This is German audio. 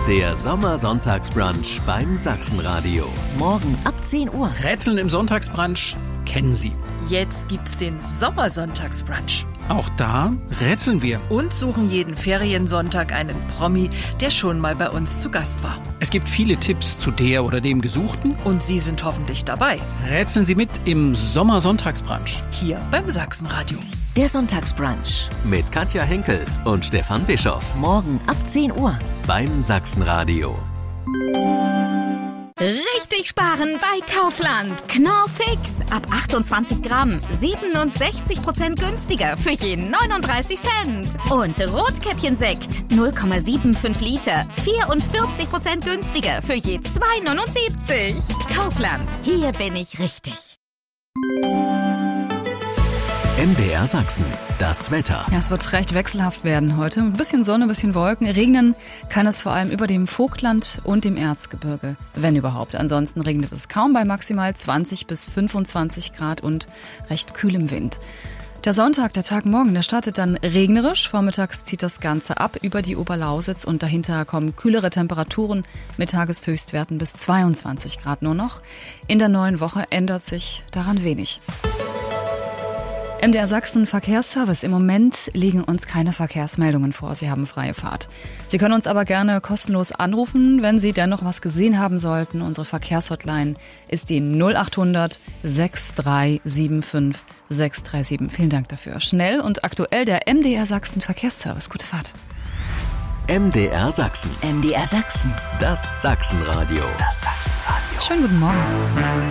Der Sommersonntagsbrunch beim Sachsenradio. Morgen ab 10 Uhr. Rätseln im Sonntagsbrunch kennen Sie. Jetzt gibt's den Sommersonntagsbrunch. Auch da rätseln wir. Und suchen jeden Feriensonntag einen Promi, der schon mal bei uns zu Gast war. Es gibt viele Tipps zu der oder dem Gesuchten. Und Sie sind hoffentlich dabei. Rätseln Sie mit im Sommersonntagsbrunch. Hier beim Sachsenradio. Der Sonntagsbrunch. Mit Katja Henkel und Stefan Bischoff. Morgen ab 10 Uhr. Beim Sachsenradio. Richtig sparen bei Kaufland. Knorr Fix. Ab 28 Gramm. 67% günstiger für je 39 Cent. Und Rotkäppchensekt. 0,75 Liter. 44% günstiger für je 2,79. Kaufland. Hier bin ich richtig. MDR Sachsen. Das Wetter. Ja, es wird recht wechselhaft werden heute. Ein bisschen Sonne, ein bisschen Wolken. Regnen kann es vor allem über dem Vogtland und dem Erzgebirge, wenn überhaupt. Ansonsten regnet es kaum bei maximal 20 bis 25 Grad und recht kühlem Wind. Der Sonntag, der Tag morgen, der startet dann regnerisch. Vormittags zieht das Ganze ab über die Oberlausitz und dahinter kommen kühlere Temperaturen mit Tageshöchstwerten bis 22 Grad nur noch. In der neuen Woche ändert sich daran wenig. MDR Sachsen Verkehrsservice. Im Moment liegen uns keine Verkehrsmeldungen vor. Sie haben freie Fahrt. Sie können uns aber gerne kostenlos anrufen, wenn Sie dennoch was gesehen haben sollten. Unsere Verkehrshotline ist die 0800 6375 637. Vielen Dank dafür. Schnell und aktuell der MDR Sachsen Verkehrsservice. Gute Fahrt. MDR Sachsen. MDR Sachsen. Das Sachsenradio. Schönen guten Morgen.